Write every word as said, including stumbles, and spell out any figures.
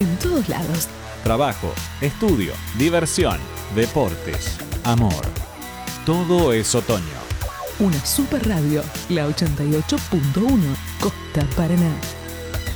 en todos lados. Trabajo, estudio, diversión, deportes, amor. Todo es otoño. Una super radio, la ochenta y ocho punto uno, Costa Paraná.